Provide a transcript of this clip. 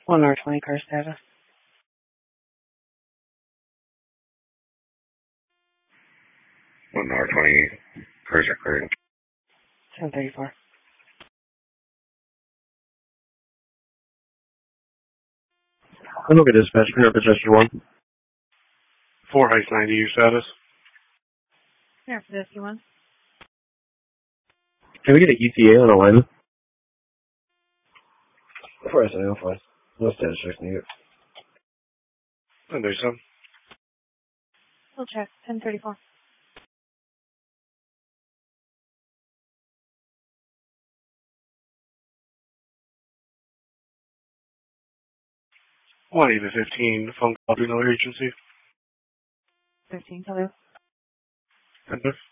1R20 car status. 1R20 cars are cleared. 1034. I'm looking at dispatch. Pick up Chester 1. 4 Heights 90, your status? Here for this, you want? Can we get an ETA on alignment? 4 SIO, fine. No status checks needed. And there's some. We'll check. 1034. One even 15, phone call to no agency. 15, hello. And